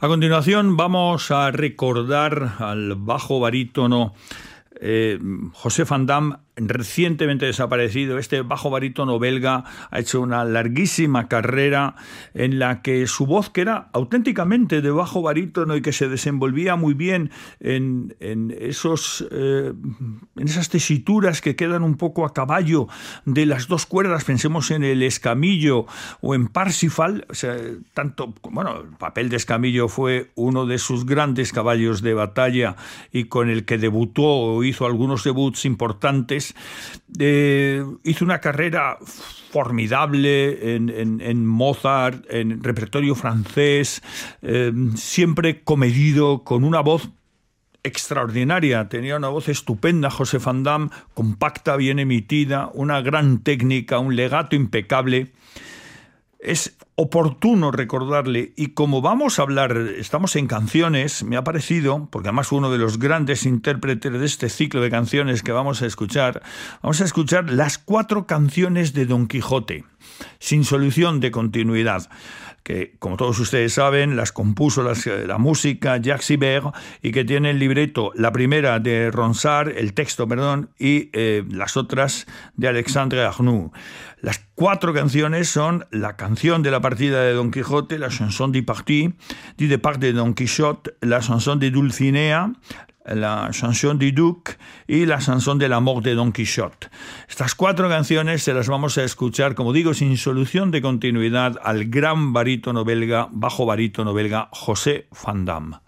A continuación vamos a recordar al bajo barítono José Van Damme, recientemente desaparecido. Este bajo barítono belga ha hecho una larguísima carrera en la que su voz, que era auténticamente de bajo barítono y que se desenvolvía muy bien en esas tesituras que quedan un poco a caballo de las dos cuerdas, pensemos en el escamillo o en Parsifal, o sea, el papel de escamillo fue uno de sus grandes caballos de batalla y con el que debutó o hizo algunos debuts importantes. Hizo una carrera formidable en Mozart, en repertorio francés, siempre comedido, con una voz extraordinaria. Tenía una voz estupenda José Van Damme, compacta, bien emitida, una gran técnica, un legato impecable. Es oportuno recordarle, y como vamos a hablar, estamos en canciones, me ha parecido, porque además fue uno de los grandes intérpretes de este ciclo de canciones que vamos a escuchar las 4 canciones de Don Quijote, sin solución de continuidad, que, como todos ustedes saben, las compuso la música Jacques Ibert, y que tiene el libreto, la primera de Ronsard, el texto, y las otras de Alexandre Arnoux. Las 4 canciones son la canción de la partida de Don Quijote, la chanson du départ de Don Quichotte, la chanson de Dulcinea, la chanson du Duc y la chanson de la mort de Don Quichotte. Estas 4 canciones se las vamos a escuchar, como digo, sin solución de continuidad, al gran bajo barítono belga José Van Damme.